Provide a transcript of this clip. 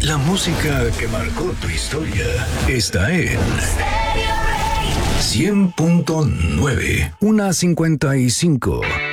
La música que marcó tu historia está en 100.9, una 55.